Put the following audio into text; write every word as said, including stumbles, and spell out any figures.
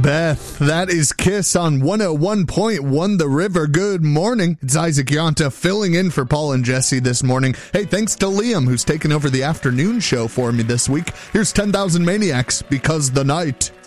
Beth, that is Kiss on one oh one point one The River. Good morning. It's Isaac Yonta filling in for Paul and Jesse this morning. Hey, thanks to Liam, who's taken over the afternoon show for me this week. Here's ten thousand Maniacs, Because the Night.